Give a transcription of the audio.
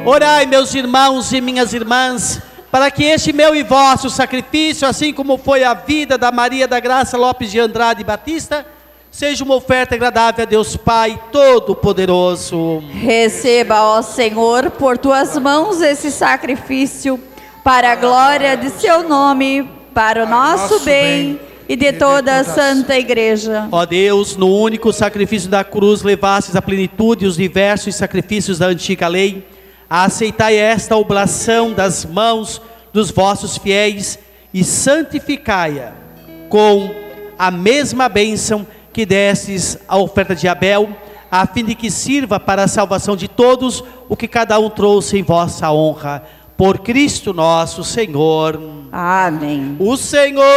Orai, meus irmãos e minhas irmãs, para que este meu e vosso sacrifício, assim como foi a vida da Maria da Graça Lopes de Andrade Batista, seja uma oferta agradável a Deus Pai Todo-Poderoso. Receba, ó Senhor, por tuas mãos esse sacrifício, para a glória de seu nome, para o nosso bem e de toda a Santa Igreja. Ó Deus, no único sacrifício da cruz, levastes à plenitude os diversos sacrifícios da antiga lei. Aceitai esta oblação das mãos dos vossos fiéis e santificai-a com a mesma bênção que destes à oferta de Abel, a fim de que sirva para a salvação de todos o que cada um trouxe em vossa honra. Por Cristo nosso Senhor. Amém. O Senhor